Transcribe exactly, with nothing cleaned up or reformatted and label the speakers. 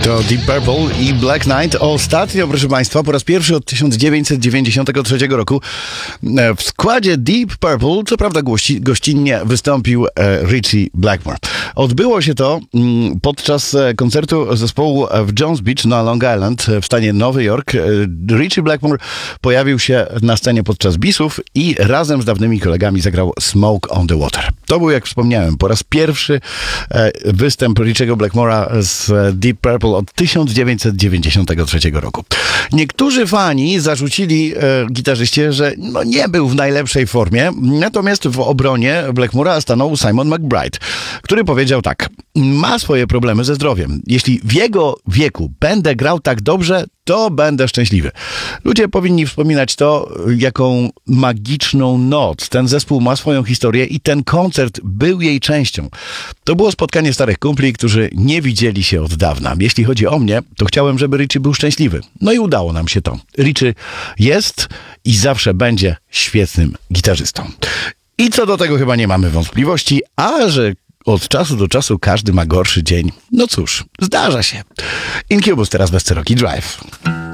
Speaker 1: To Deep Purple i Black Knight. Ostatnio, proszę Państwa, po raz pierwszy od tysiąc dziewięćset dziewięćdziesiątego trzeciego roku w składzie Deep Purple, co prawda gości, gościnnie wystąpił e, Ritchie Blackmore. Odbyło się to m, podczas koncertu zespołu w Jones Beach na Long Island w stanie Nowy Jork. Ritchie Blackmore pojawił się na scenie podczas bisów i razem z dawnymi kolegami zagrał Smoke on the Water. To był, jak wspomniałem, po raz pierwszy e, występ Ritchiego Blackmora z Deep Purple od tysiąc dziewięćset dziewięćdziesiątego trzeciego roku. Niektórzy fani zarzucili e, gitarzyście, że no, nie był w najlepszej formie, natomiast w obronie Blackmora stanął Simon McBride, który powiedział tak: ma swoje problemy ze zdrowiem. Jeśli w jego wieku będę grał tak dobrze, to będę szczęśliwy. Ludzie powinni wspominać to, jaką magiczną noc ten zespół ma swoją historię i ten koncert był jej częścią. To było spotkanie starych kumpli, którzy nie widzieli się od dawna. Jeśli chodzi o mnie, to chciałem, żeby Ritchie był szczęśliwy. No i udało nam się to. Ritchie jest i zawsze będzie świetnym gitarzystą. I co do tego chyba nie mamy wątpliwości, a że od czasu do czasu każdy ma gorszy dzień, no cóż, zdarza się. Incubus teraz bez Cherokee Drive.